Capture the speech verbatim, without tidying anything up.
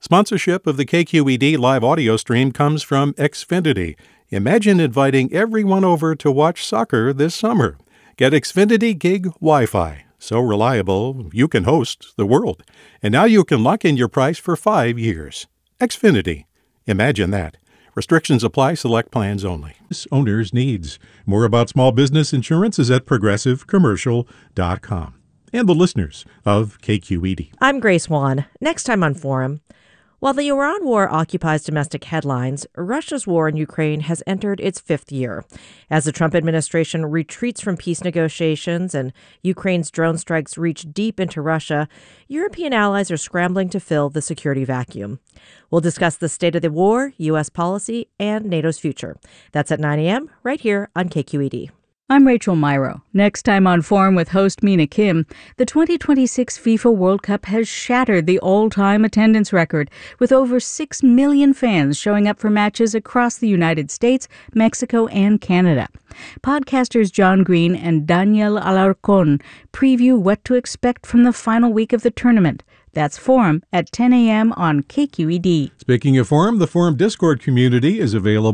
Sponsorship of the K Q E D live audio stream comes from Xfinity. Imagine inviting everyone over to watch soccer this summer. Get Xfinity Gig Wi-Fi. So reliable, you can host the world. And now you can lock in your price for five years. Xfinity. Imagine that. Restrictions apply. Select plans only. Owner's needs. More about small business insurance is at progressive commercial dot com. And the listeners of K Q E D. I'm Grace Wan. Next time on Forum. While the Iran war occupies domestic headlines, Russia's war in Ukraine has entered its fifth year. As the Trump administration retreats from peace negotiations and Ukraine's drone strikes reach deep into Russia, European allies are scrambling to fill the security vacuum. We'll discuss the state of the war, U S policy, and NATO's future. That's at nine a.m. right here on K Q E D. I'm Rachel Myrow. Next time on Forum with host Mina Kim, the twenty twenty-six FIFA World Cup has shattered the all-time attendance record, with over six million fans showing up for matches across the United States, Mexico, and Canada. Podcasters John Green and Daniel Alarcon preview what to expect from the final week of the tournament. That's Forum at ten a.m. on K Q E D. Speaking of Forum, the Forum Discord community is available